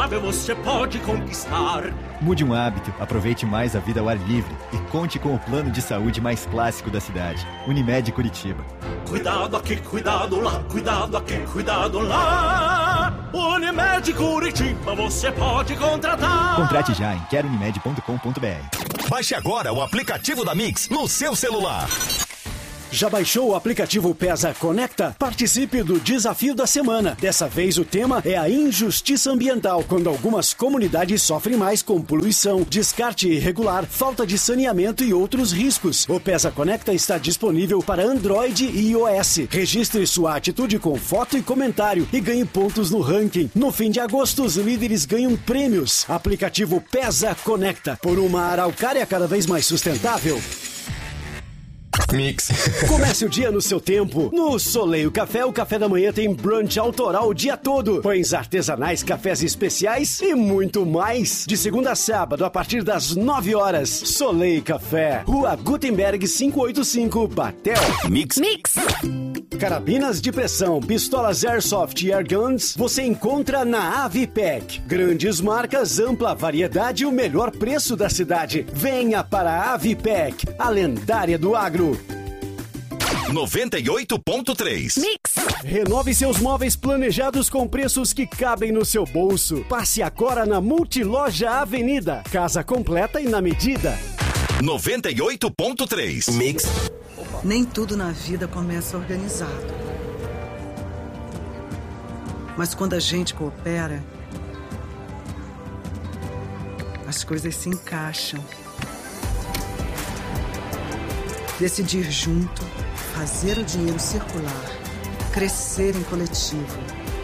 saudável você pode conquistar. Mude um hábito, aproveite mais a vida ao ar livre e conte com o plano de saúde mais clássico da cidade. Unimed Curitiba. Cuidado aqui, cuidado lá, cuidado aqui, cuidado lá. Unimed Curitiba você pode contratar. Contrate já em querounimed.com.br. Baixe agora o aplicativo da Mix no seu celular. Já baixou o aplicativo Pesa Conecta? Participe do desafio da semana. Dessa vez o tema é a injustiça ambiental, quando algumas comunidades sofrem mais com poluição, descarte irregular, falta de saneamento e outros riscos. O Pesa Conecta está disponível para Android e iOS. Registre sua atitude com foto e comentário e ganhe pontos no ranking. No fim de agosto, os líderes ganham prêmios. Aplicativo Pesa Conecta, por uma Araucária cada vez mais sustentável. Mix. Comece o dia no seu tempo. No Soleil Café, o café da manhã tem brunch autoral o dia todo. Pães artesanais, cafés especiais e muito mais. De segunda a sábado, a partir das 9 horas. Soleil Café, Rua Gutenberg 585, Batel. Mix. Carabinas de pressão, pistolas Airsoft e Airguns, você encontra na Avipec. Grandes marcas, ampla variedade e o melhor preço da cidade. Venha para a Avipec, a lendária do agro. 98.3 Mix. Renove seus móveis planejados com preços que cabem no seu bolso. Passe agora na Multiloja Avenida. Casa completa e na medida. 98.3 Mix. Nem tudo na vida começa organizado. Mas quando a gente coopera, as coisas se encaixam. Decidir junto, fazer o dinheiro circular, crescer em coletivo.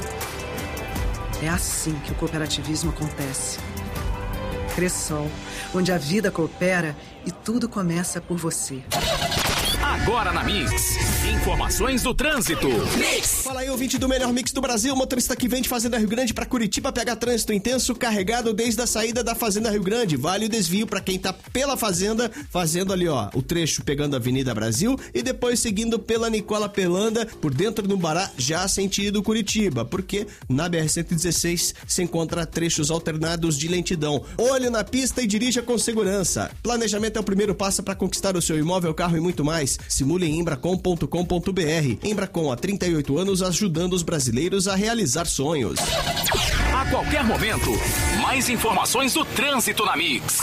É assim que o cooperativismo acontece. Cressol, onde a vida coopera e tudo começa por você. Agora na Mix, informações do trânsito. Mix. Fala aí, ouvinte do melhor mix do Brasil. O motorista que vem de Fazenda Rio Grande para Curitiba pega trânsito intenso carregado desde a saída da Fazenda Rio Grande. Vale o desvio para quem tá pela fazenda, fazendo ali, ó, o trecho pegando a Avenida Brasil e depois seguindo pela Nicola Pelanda, por dentro do Bará, já sentido Curitiba, porque na BR-116 se encontra trechos alternados de lentidão. Olho na pista e dirija com segurança. Planejamento é o primeiro passo para conquistar o seu imóvel, carro e muito mais. Simule em embracon.com.br. Embracon, há 38 anos, ajudando os brasileiros a realizar sonhos. A qualquer momento, mais informações do trânsito na Mix.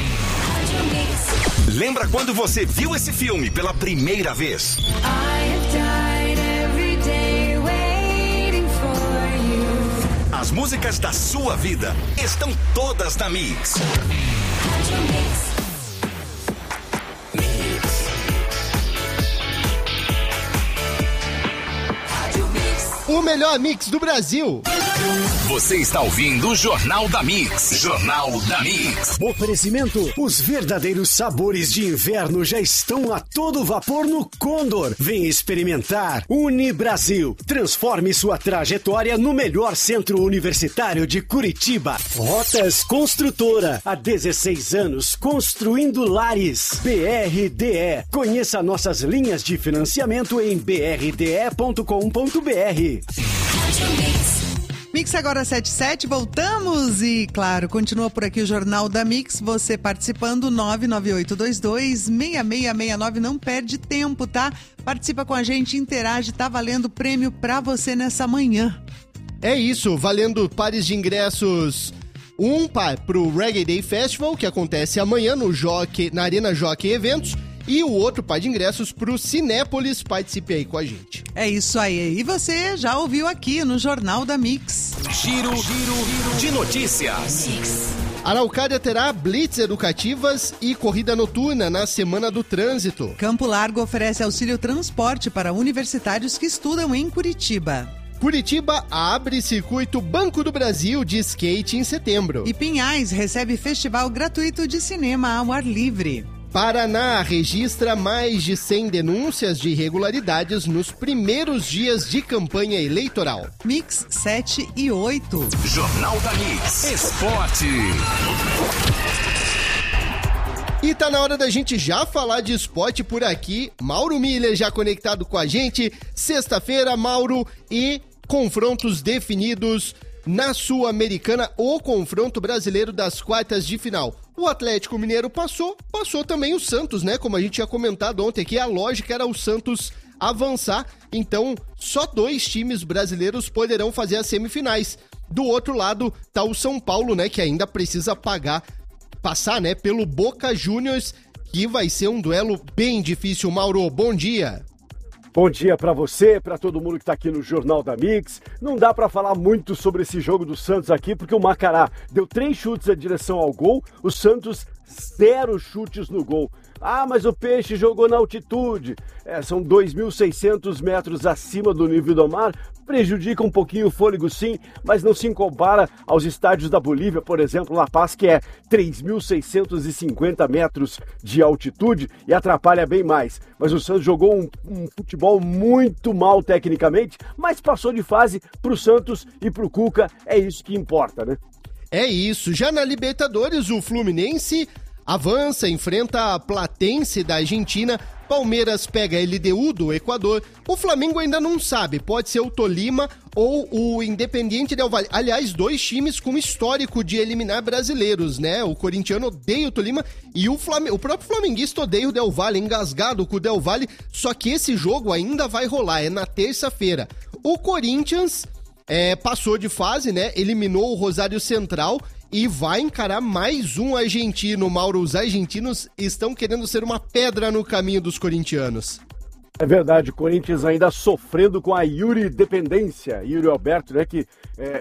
Lembra quando você viu esse filme pela primeira vez? As músicas da sua vida estão todas na Mix. O melhor mix do Brasil. Você está ouvindo o Jornal da Mix. Jornal da Mix. Oferecimento: os verdadeiros sabores de inverno já estão a todo vapor no Condor. Vem experimentar. Unibrasil. Transforme sua trajetória no melhor centro universitário de Curitiba. Rotas Construtora. Há 16 anos construindo lares. BRDE. Conheça nossas linhas de financiamento em brde.com.br. Mix agora 77, voltamos e, claro, continua por aqui o Jornal da Mix, você participando, 99822-6669, não perde tempo, tá? Participa com a gente, interage, tá valendo prêmio pra você nessa manhã. É isso, valendo pares de ingressos, um par pro Reggae Day Festival, que acontece amanhã na Arena Jockey Eventos, e o outro par de ingressos pro Cinépolis. Participe aí com a gente. É isso aí. E você já ouviu aqui no Jornal da Mix. Giro de notícias. Araucária terá blitz educativas e corrida noturna na Semana do Trânsito. Campo Largo oferece auxílio transporte para universitários que estudam em Curitiba. Curitiba abre circuito Banco do Brasil de skate em setembro. E Pinhais recebe festival gratuito de cinema ao ar livre. Paraná registra mais de 100 denúncias de irregularidades nos primeiros dias de campanha eleitoral. Mix 7 e 8. Jornal da Mix. Esporte. E tá na hora da gente já falar de esporte por aqui. Mauro Miller já conectado com a gente. Sexta-feira, Mauro, e confrontos definidos na Sul-Americana, o confronto brasileiro das quartas de final. O Atlético Mineiro passou também o Santos, né? Como a gente tinha comentado ontem aqui, a lógica era o Santos avançar, então só 2 times brasileiros poderão fazer as semifinais. Do outro lado tá o São Paulo, né, que ainda precisa passar, né, pelo Boca Juniors, que vai ser um duelo bem difícil. Mauro, bom dia. Bom dia pra você, pra todo mundo que tá aqui no Jornal da Mix. Não dá pra falar muito sobre esse jogo do Santos aqui, porque o Macará deu 3 chutes em direção ao gol, o Santos 0 chutes no gol. Ah, mas o Peixe jogou na altitude. São 2.600 metros acima do nível do mar. Prejudica um pouquinho o fôlego, sim, mas não se compara aos estádios da Bolívia, por exemplo, La Paz, que é 3.650 metros de altitude e atrapalha bem mais. Mas o Santos jogou um futebol muito mal tecnicamente, mas passou de fase pro Santos e pro Cuca. É isso que importa, né? É isso. Já na Libertadores, o Fluminense avança, enfrenta a Platense da Argentina, Palmeiras pega a LDU do Equador, o Flamengo ainda não sabe, pode ser o Tolima ou o Independiente Del Valle. Aliás, 2 times com histórico de eliminar brasileiros, né? O corintiano odeia o Tolima e o próprio flamenguista odeia o Del Valle, engasgado com o Del Valle, só que esse jogo ainda vai rolar, é na terça-feira. O Corinthians passou de fase, né? Eliminou o Rosário Central e vai encarar mais um argentino. Mauro, os argentinos estão querendo ser uma pedra no caminho dos corintianos. É verdade, o Corinthians ainda sofrendo com a Yuri dependência. Yuri Alberto, né, que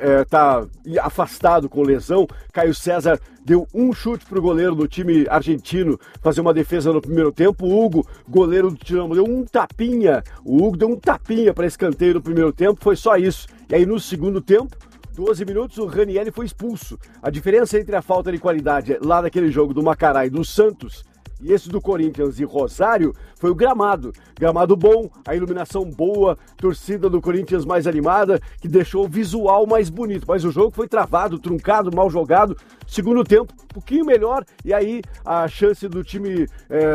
tá afastado com lesão. Caio César deu um chute pro goleiro do time argentino fazer uma defesa no primeiro tempo. O Hugo, goleiro do Dinamo, deu um tapinha. O Hugo deu um tapinha para escanteio no primeiro tempo, foi só isso. E aí no segundo tempo, 12 minutos, o Ranieri foi expulso. A diferença entre a falta de qualidade lá daquele jogo do Macará e do Santos e esse do Corinthians e Rosário foi o gramado. Gramado bom, a iluminação boa, torcida do Corinthians mais animada, que deixou o visual mais bonito. Mas o jogo foi travado, truncado, mal jogado. Segundo tempo, um pouquinho melhor, e aí a chance do time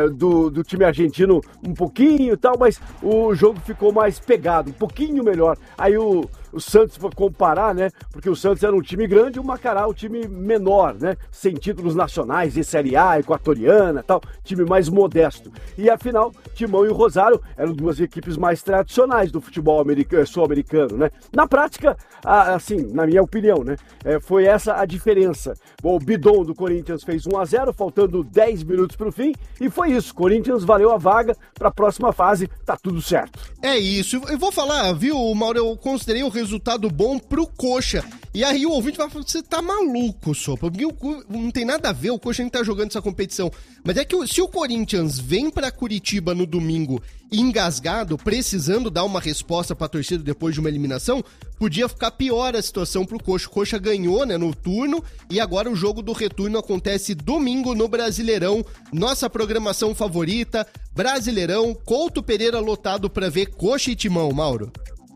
do time argentino um pouquinho e tal, mas o jogo ficou mais pegado, um pouquinho melhor. Aí o Santos, para comparar, né? Porque o Santos era um time grande e o Macará um time menor, né? Sem títulos nacionais, de Série A, equatoriana tal, time mais modesto. E afinal, Timão e o Rosário eram 2 equipes mais tradicionais do futebol sul-americano, né? Na prática, assim, na minha opinião, né? Foi essa a diferença. Bom, o Bidon do Corinthians fez 1-0, faltando 10 minutos para o fim, e foi isso. Corinthians valeu a vaga para a próxima fase, tá tudo certo. É isso. Eu vou falar, viu, Mauro, eu considerei o resultado bom pro Coxa. E aí o ouvinte vai falar, você tá maluco, Sopa, porque não tem nada a ver, o Coxa nem tá jogando essa competição. Mas é que se o Corinthians vem pra Curitiba no domingo engasgado, precisando dar uma resposta pra torcida depois de uma eliminação, podia ficar pior a situação pro Coxa. O Coxa ganhou, né, no turno, e agora o jogo do retorno acontece domingo no Brasileirão. Nossa programação favorita, Brasileirão, Couto Pereira lotado pra ver Coxa e Timão, Mauro.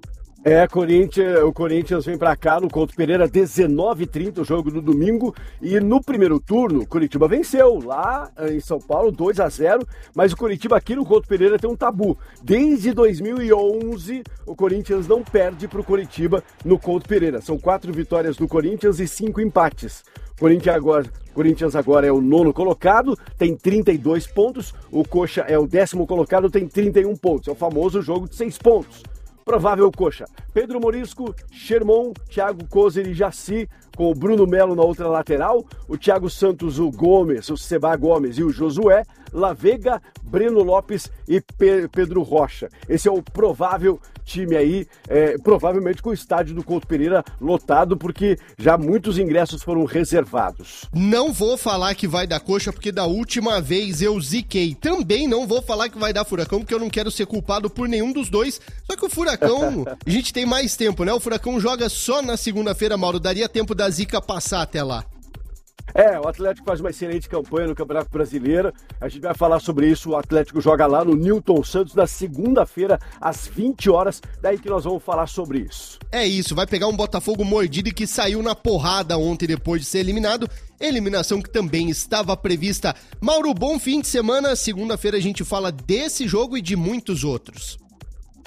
O Corinthians vem pra cá no Couto Pereira, 19h30, o jogo do domingo, e no primeiro turno, o Curitiba venceu lá em São Paulo, 2-0, mas o Curitiba aqui no Couto Pereira tem um tabu. Desde 2011, o Corinthians não perde pro Curitiba no Couto Pereira. São 4 vitórias do Corinthians e 5 empates. O Corinthians agora é o 9º colocado, tem 32 pontos, o Coxa é o 10º colocado, tem 31 pontos. É o famoso jogo de 6 pontos. Provável Coxa: Pedro Morisco, Sherman, Thiago Kozer e Jaci, com o Bruno Melo na outra lateral, o Thiago Santos, o Gomes, o Seba Gomes e o Josué, La Vega, Breno Lopes e Pedro Rocha. Esse é o provável time aí, provavelmente com o estádio do Couto Pereira lotado, porque já muitos ingressos foram reservados. Não vou falar que vai dar Coxa, porque da última vez eu ziquei. Também não vou falar que vai dar Furacão, porque eu não quero ser culpado por nenhum dos dois. Só que o Furacão, a gente tem mais tempo, né? O Furacão joga só na segunda-feira, Mauro. Daria tempo da zica passar até lá. O Atlético faz uma excelente campanha no Campeonato Brasileiro. A gente vai falar sobre isso. O Atlético joga lá no Newton Santos na segunda-feira, às 20 horas. Daí que nós vamos falar sobre isso. É isso, vai pegar um Botafogo mordido e que saiu na porrada ontem depois de ser eliminado. Eliminação que também estava prevista. Mauro, bom fim de semana. Segunda-feira a gente fala desse jogo e de muitos outros.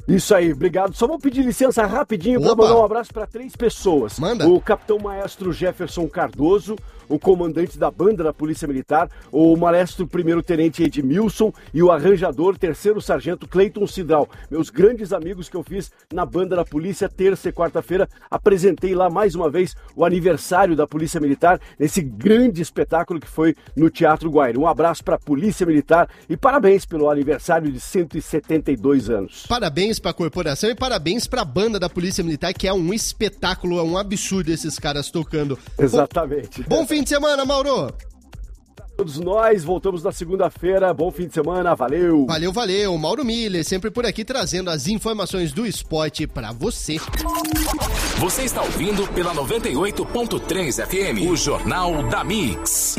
Isso aí, obrigado. Só vou pedir licença rapidinho para mandar um abraço para 3 pessoas. Manda. O capitão maestro Jefferson Cardoso, o comandante da banda da Polícia Militar, o maestro primeiro-tenente Edmilson e o arranjador terceiro sargento Cleiton Cidral. Meus grandes amigos que eu fiz na banda da Polícia, terça e quarta-feira. Apresentei lá mais uma vez o aniversário da Polícia Militar, nesse grande espetáculo que foi no Teatro Guaíra. Um abraço para a Polícia Militar e parabéns pelo aniversário de 172 anos. Parabéns para a corporação e parabéns para a banda da Polícia Militar, que é um espetáculo, é um absurdo esses caras tocando. Exatamente. Bom fim de semana, Mauro! Todos nós, voltamos na segunda-feira. Bom fim de semana, valeu! Valeu! Mauro Miller, sempre por aqui trazendo as informações do esporte para você. Você está ouvindo pela 98.3 FM, o Jornal da Mix.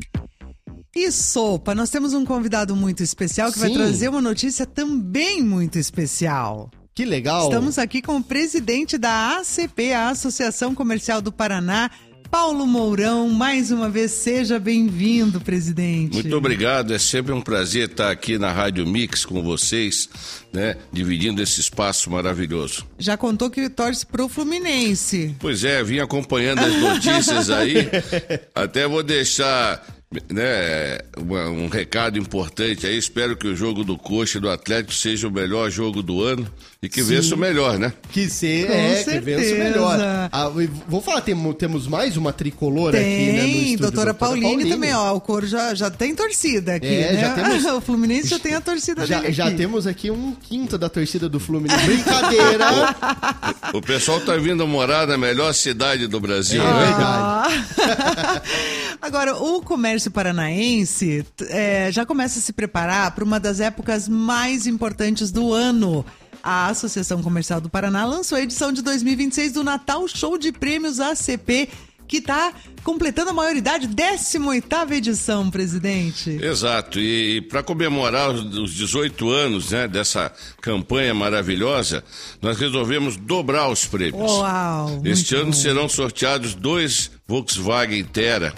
E sopa, nós temos um convidado muito especial que vai trazer uma notícia também muito especial. Que legal! Estamos aqui com o presidente da ACP, a Associação Comercial do Paraná, Paulo Mourão. Mais uma vez, seja bem-vindo, presidente. Muito obrigado, é sempre um prazer estar aqui na Rádio Mix com vocês, né, dividindo esse espaço maravilhoso. Já contou que torce pro Fluminense. Pois é, vim acompanhando as notícias aí, até vou deixar... né, um recado importante aí, espero que o jogo do Coxa e do Atlético seja o melhor jogo do ano e que vença o melhor, né? Que vença o melhor. Vou falar, temos mais uma tricolor aqui, né, no estúdio. Doutora Pauline também, ó, o coro já tem torcida aqui, né? Já temos, o Fluminense já tem a torcida dele já aqui. Temos aqui 1/5 da torcida do Fluminense. Brincadeira! O pessoal tá vindo morar na melhor cidade do Brasil, né? Verdade. Agora, o comércio paranaense já começa a se preparar para uma das épocas mais importantes do ano. A Associação Comercial do Paraná lançou a edição de 2026 do Natal Show de Prêmios ACP, que está completando a maioridade, 18ª edição, presidente. Exato, e para comemorar os 18 anos, né, dessa campanha maravilhosa, nós resolvemos dobrar os prêmios. Uau! Este ano serão sorteados 2 Volkswagen Terra,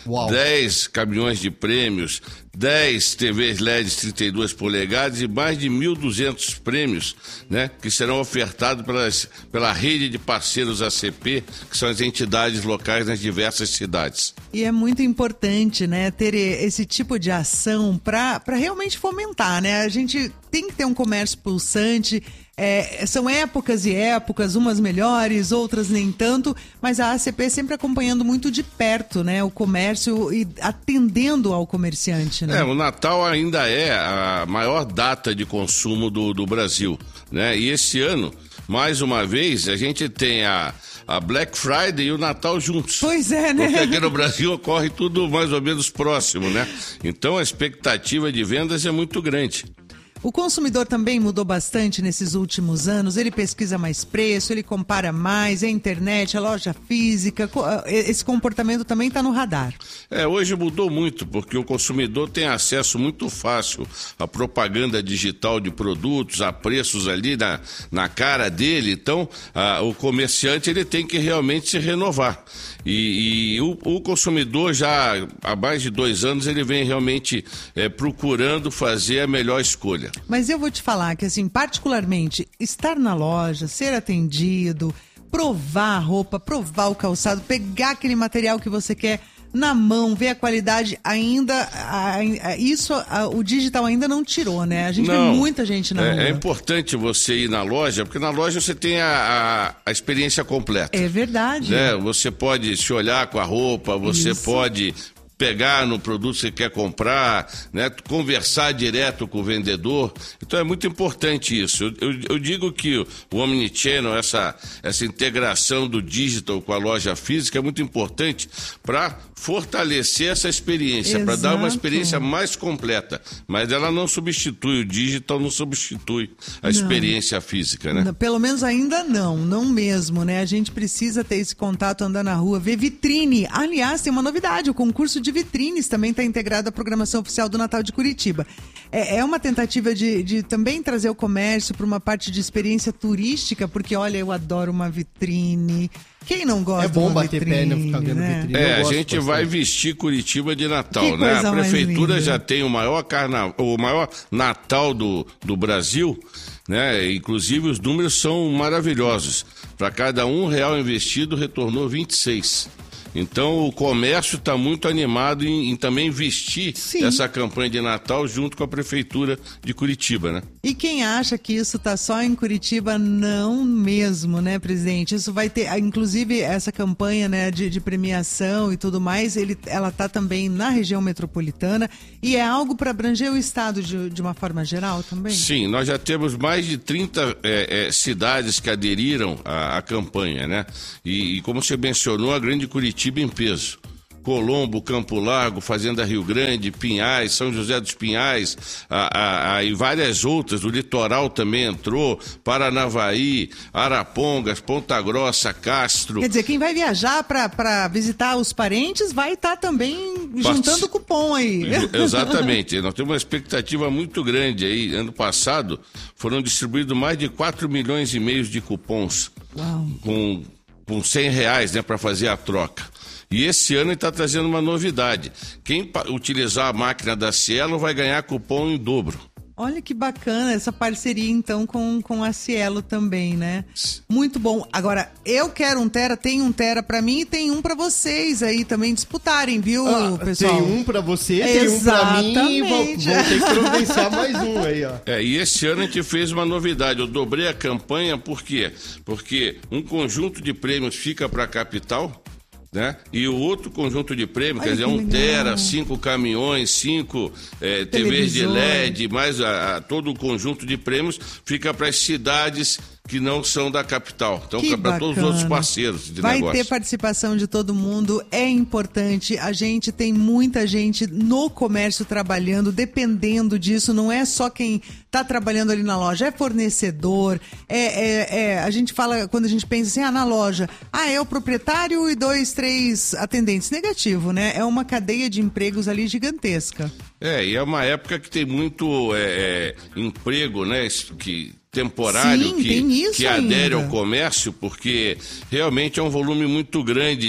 10 caminhões de prêmios, 10 TVs LEDs 32 polegadas e mais de 1.200 prêmios, né, que serão ofertados pela rede de parceiros ACP, que são as entidades locais nas diversas cidades. E é muito importante, né, ter esse tipo de ação para realmente fomentar, né? A gente tem que ter um comércio pulsante. São épocas e épocas, umas melhores, outras nem tanto, mas a ACP sempre acompanhando muito de perto, né, o comércio e atendendo ao comerciante, né? O Natal ainda é a maior data de consumo do Brasil, né? E esse ano, mais uma vez, a gente tem a Black Friday e o Natal juntos. Pois é, né? Porque aqui no Brasil ocorre tudo mais ou menos próximo, né? Então a expectativa de vendas é muito grande. O consumidor também mudou bastante nesses últimos anos, ele pesquisa mais preço, ele compara mais, a internet, a loja física, esse comportamento também está no radar. Hoje mudou muito, porque o consumidor tem acesso muito fácil à propaganda digital de produtos, a preços ali na cara dele, então o comerciante ele tem que realmente se renovar. E o consumidor já há mais de 2 anos ele vem realmente procurando fazer a melhor escolha. Mas eu vou te falar que, assim, particularmente, estar na loja, ser atendido, provar a roupa, provar o calçado, pegar aquele material que você quer na mão, ver a qualidade, o digital ainda não tirou, né? A gente vê muita gente na rua. É importante você ir na loja, porque na loja você tem a experiência completa. É verdade. Né? Você pode se olhar com a roupa, você pode pegar no produto que você quer comprar, né? Conversar direto com o vendedor. Então é muito importante isso. Eu digo que o Omnichannel, essa integração do digital com a loja física é muito importante para fortalecer essa experiência, para dar uma experiência mais completa. Mas ela não substitui, o digital não substitui a experiência física, né? Pelo menos ainda não mesmo, né? A gente precisa ter esse contato, andar na rua, ver vitrine. Aliás, tem uma novidade, o concurso de vitrines também está integrado à programação oficial do Natal de Curitiba. É uma tentativa de também trazer o comércio para uma parte de experiência turística, porque, olha, eu adoro uma vitrine. Quem não gosta de uma vitrine? É bom bater pé e ficar vendo vitrine. A gente vai vestir Curitiba de Natal, né? A prefeitura já tem o maior Natal do Brasil, né? Inclusive os números são maravilhosos. Para cada R$1 investido, retornou 26. Então o comércio está muito animado em também vestir essa campanha de Natal junto com a Prefeitura de Curitiba, né? E quem acha que isso está só em Curitiba, não mesmo, né, presidente? Isso vai ter, inclusive essa campanha, né, de premiação e tudo mais, ela está também na região metropolitana e é algo para abranger o estado de uma forma geral também? Sim, nós já temos mais de 30 cidades que aderiram à campanha, né? E como você mencionou, a Grande Curitiba em peso. Colombo, Campo Largo, Fazenda Rio Grande, Pinhais, São José dos Pinhais, e várias outras, o litoral também entrou, Paranavaí, Arapongas, Ponta Grossa, Castro. Quer dizer, quem vai viajar para visitar os parentes vai estar também juntando cupom aí. Exatamente, nós temos uma expectativa muito grande aí. Ano passado foram distribuídos mais de 4,5 milhões de cupons. Uau. Com R$100, né, para fazer a troca. E esse ano ele está trazendo uma novidade. Quem utilizar a máquina da Cielo vai ganhar cupom em dobro. Olha que bacana essa parceria, então, com a Cielo também, né? Muito bom. Agora, eu quero 1 tera, tem 1 tera pra mim e tem um pra vocês aí também disputarem, viu, pessoal? Tem um pra você, tem um pra mim e vão ter que providenciar mais um aí, ó. E esse ano a gente fez uma novidade. Eu dobrei a campanha, por quê? Porque um conjunto de prêmios fica pra capital, né? E o outro conjunto de prêmios, quer dizer, 1 tera, 5 caminhões, 5 TVs de LED, mais todo o conjunto de prêmios fica para as cidades que não são da capital. Então, para todos os outros parceiros de negócio. Vai ter participação de todo mundo, é importante. A gente tem muita gente no comércio trabalhando, dependendo disso. Não é só quem está trabalhando ali na loja, é fornecedor. A gente fala, quando a gente pensa assim, na loja, é o proprietário e 2, 3 atendentes. Negativo, né? É uma cadeia de empregos ali gigantesca. E é uma época que tem muito emprego, né? Temporário. Sim, que adere ao comércio, porque realmente é um volume muito grande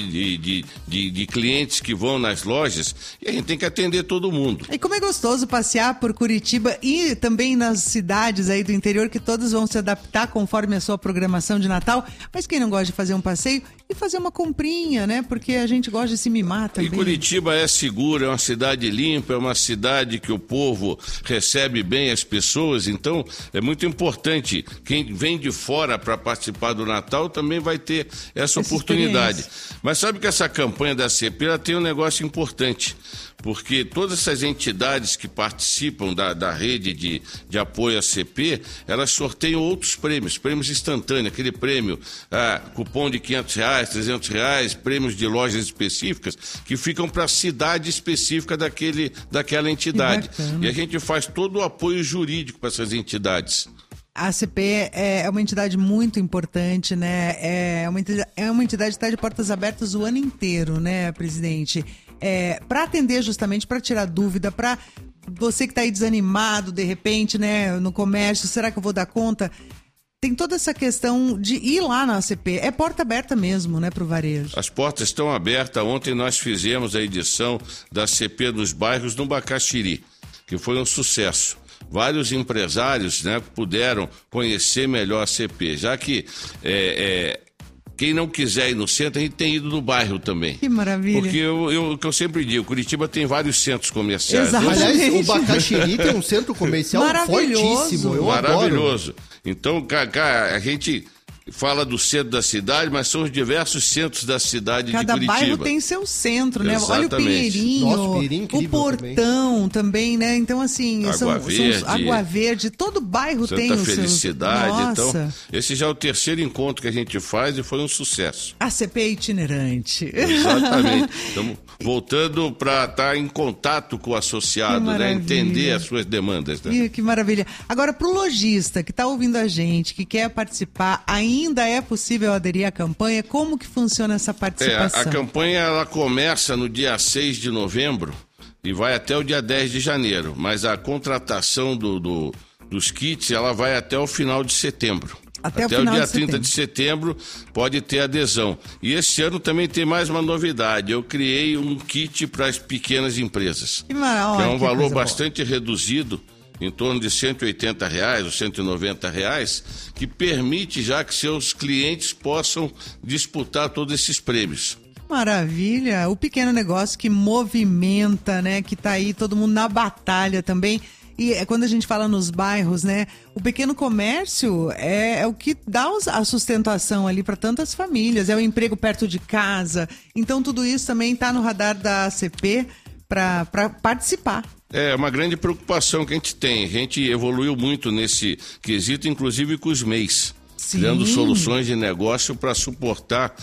de clientes que vão nas lojas e a gente tem que atender todo mundo. E como é gostoso passear por Curitiba e também nas cidades aí do interior, que todas vão se adaptar conforme a sua programação de Natal, mas quem não gosta de fazer um passeio e fazer uma comprinha, né? Porque a gente gosta de se mimar também. E Curitiba é segura, é uma cidade limpa, é uma cidade que o povo recebe bem as pessoas, então é muito importante. Quem vem de fora para participar do Natal também vai ter essa oportunidade. Mas sabe que essa campanha da CP ela tem um negócio importante, porque todas essas entidades que participam da rede de apoio à CP, elas sorteiam outros prêmios instantâneos, aquele prêmio, cupom de R$500, R$300, prêmios de lojas específicas, que ficam para a cidade específica daquela entidade. E a gente faz todo o apoio jurídico para essas entidades. A ACP é uma entidade muito importante, né? É uma entidade que está de portas abertas o ano inteiro, né, presidente? Para atender justamente, para tirar dúvida, para você que está aí desanimado, de repente, né, no comércio, será que eu vou dar conta? Tem toda essa questão de ir lá na ACP. É porta aberta mesmo, né, para o varejo? As portas estão abertas. Ontem nós fizemos a edição da ACP nos bairros no Bacaxiri, que foi um sucesso. Vários empresários, né, puderam conhecer melhor a CP, já que quem não quiser ir no centro, a gente tem ido no bairro também. Que maravilha. Porque o que eu sempre digo, Curitiba tem vários centros comerciais. Exatamente. Aliás, o Bacaxiri tem um centro comercial fortíssimo. Maravilhoso. Adoro. Então, a gente fala do centro da cidade, mas são os diversos centros da cidade de Curitiba. Cada bairro tem seu centro, né? Exatamente. Olha o Pinheirinho, Nossa, o Pinheirinho o Portão também, né? Então, assim, Água Verde, todo bairro Santa tem o seu... Felicidade. Então, esse já é o 3º encontro que a gente faz e foi um sucesso. A CP itinerante. Exatamente. Estamos voltando para estar em contato com o associado, né? Entender as suas demandas. Né? Que maravilha. Agora, para o lojista que está ouvindo a gente, que quer participar, ainda é possível aderir à campanha? Como que funciona essa participação? A campanha ela começa no dia 6 de novembro e vai até o dia 10 de janeiro, mas a contratação dos kits ela vai até o final de setembro. Até o dia 30 de setembro pode ter adesão. E esse ano também tem mais uma novidade. Eu criei um kit para as pequenas empresas. Que é um valor bastante reduzido. em torno de R$180 ou R$190, que permite já que seus clientes possam disputar todos esses prêmios. Maravilha, o pequeno negócio que movimenta, né, que tá aí todo mundo na batalha também. E quando a gente fala nos bairros, né, o pequeno comércio é o que dá a sustentação ali para tantas famílias, é o emprego perto de casa. Então tudo isso também está no radar da ACP para participar. É uma grande preocupação que a gente tem. A gente evoluiu muito nesse quesito, inclusive com os MEIs. Criando soluções de negócio para suportar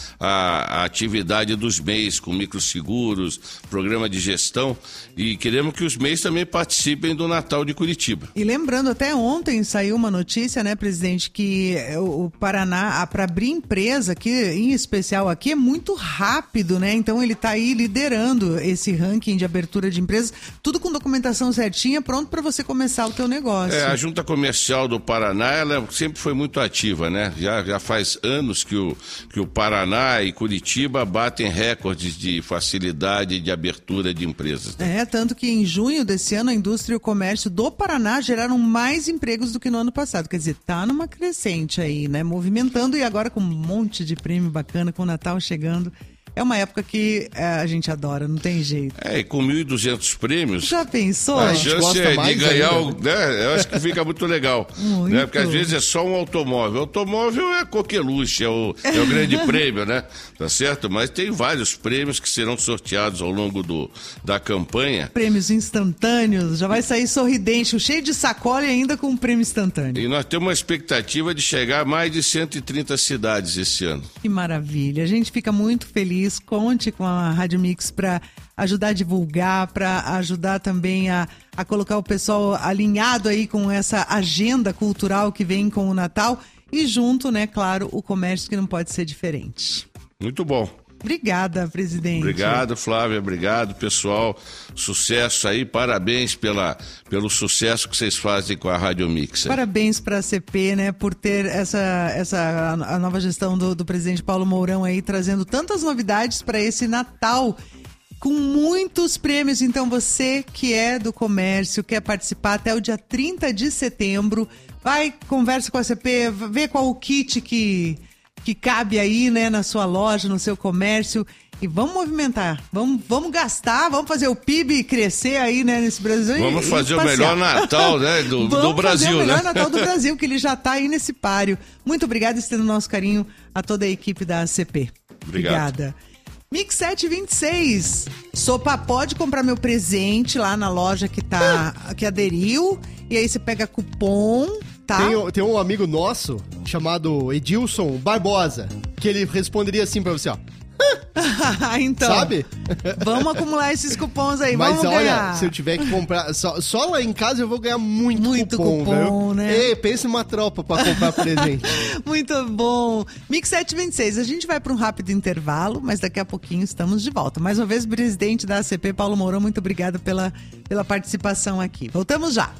a atividade dos MEIs, com microseguros, programa de gestão, e queremos que os MEIs também participem do Natal de Curitiba. E lembrando, até ontem saiu uma notícia, né, presidente, que o Paraná, para abrir empresa, que em especial aqui, é muito rápido, né? Então ele está aí liderando esse ranking de abertura de empresas, tudo com documentação certinha, pronto para você começar o teu negócio. A Junta Comercial do Paraná, ela sempre foi muito ativa, né? Já faz anos que o Paraná e Curitiba batem recordes de facilidade de abertura de empresas. Tanto que em junho desse ano a indústria e o comércio do Paraná geraram mais empregos do que no ano passado. Quer dizer, tá numa crescente aí, né? Movimentando, e agora com um monte de prêmio bacana, com o Natal chegando. É uma época que a gente adora, não tem jeito. E com 1.200 prêmios... Já pensou? A chance de ganhar, né? Eu acho que fica muito legal. Muito. Né? Porque às vezes é só um automóvel. O automóvel é coqueluche, é o grande prêmio, né? Tá certo? Mas tem vários prêmios que serão sorteados ao longo da campanha. Prêmios instantâneos, já vai sair sorridente, cheio de sacola e ainda com um prêmio instantâneo. E nós temos uma expectativa de chegar a mais de 130 cidades esse ano. Que maravilha, a gente fica muito feliz. Conte com a Rádio Mix para ajudar a divulgar, para ajudar também a colocar o pessoal alinhado aí com essa agenda cultural que vem com o Natal e junto, né, claro, o comércio, que não pode ser diferente. Muito bom. Obrigada, presidente. Obrigado, Flávia. Obrigado, pessoal. Sucesso aí. Parabéns pelo sucesso que vocês fazem com a Rádio Mix. Parabéns para a CP, né, por ter a nova gestão do presidente Paulo Mourão aí, trazendo tantas novidades para esse Natal, com muitos prêmios. Então você que é do comércio, quer participar até o dia 30 de setembro, vai, conversa com a CP, vê qual o kit que cabe aí, né, na sua loja, no seu comércio, e vamos movimentar, vamos gastar, vamos fazer o PIB crescer aí, né, nesse Brasil. Vamos fazer o melhor Natal, né, do Brasil, né? Vamos fazer o melhor Natal do Brasil, que ele já está aí nesse páreo. Muito obrigada, estendo nosso carinho a toda a equipe da ACP. Obrigada. Mix 726. Sopa, pode comprar meu presente lá na loja que aderiu, e aí você pega cupom. Tá. Tem um amigo nosso chamado Edilson Barbosa, que ele responderia assim pra você, ó. Então, sabe? Vamos acumular esses cupons aí, mas vamos olha, ganhar. Se eu tiver que comprar, só lá em casa eu vou ganhar muito cupom, né? Ei, pensa numa tropa pra comprar presente. Muito bom. Mix 726, a gente vai para um rápido intervalo, mas daqui a pouquinho estamos de volta. Mais uma vez, presidente da ACP, Paulo Mourão, muito obrigado pela participação aqui. Voltamos já.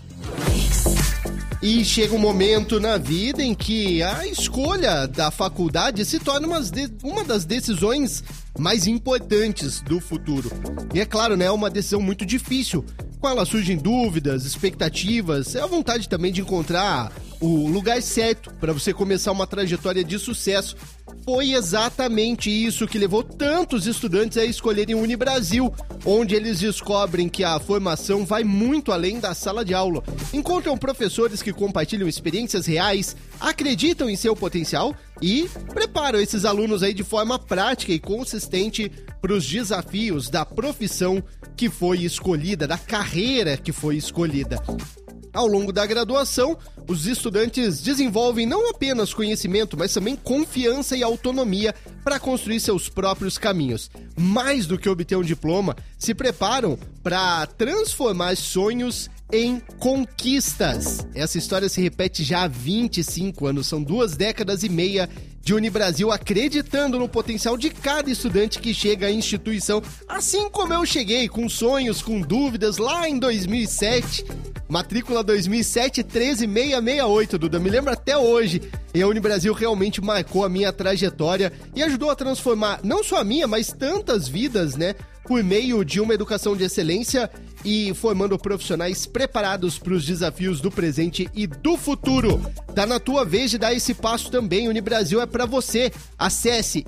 E chega um momento na vida em que a escolha da faculdade se torna uma das decisões mais importantes do futuro. E é claro, né, é uma decisão muito difícil. Com ela surgem dúvidas, expectativas, é a vontade também de encontrar o lugar certo para você começar uma trajetória de sucesso. Foi exatamente isso que levou tantos estudantes a escolherem o Unibrasil, onde eles descobrem que a formação vai muito além da sala de aula. Encontram professores que compartilham experiências reais, acreditam em seu potencial e preparam esses alunos aí de forma prática e consistente para os desafios da profissão que foi escolhida, da carreira que foi escolhida. Ao longo da graduação, os estudantes desenvolvem não apenas conhecimento, mas também confiança e autonomia para construir seus próprios caminhos. Mais do que obter um diploma, se preparam para transformar sonhos em conquistas. Essa história se repete já há 25 anos, são 2 décadas e meia de Unibrasil acreditando no potencial de cada estudante que chega à instituição, assim como eu cheguei, com sonhos, com dúvidas, lá em 2007. Matrícula 2007 13668, Duda, me lembro até hoje. E a Unibrasil realmente marcou a minha trajetória e ajudou a transformar não só a minha, mas tantas vidas, né? por meio de uma educação de excelência e formando profissionais preparados para os desafios do presente e do futuro. Tá na tua vez de dar esse passo também. Unibrasil é para você. Acesse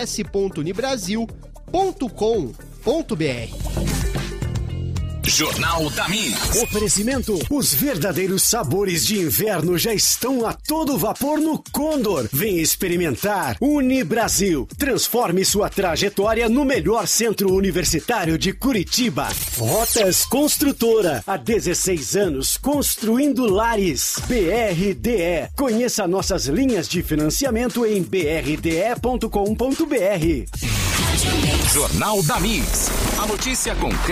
ingresse.unibrasil.com.br. Jornal da Mix. Oferecimento: os verdadeiros sabores de inverno já estão a todo vapor no Condor. Vem experimentar. Unibrasil. Transforme sua trajetória no melhor centro universitário de Curitiba. Rotas Construtora. Há 16 anos construindo lares. BRDE. Conheça nossas linhas de financiamento em brde.com.br. Jornal da Mix. A notícia com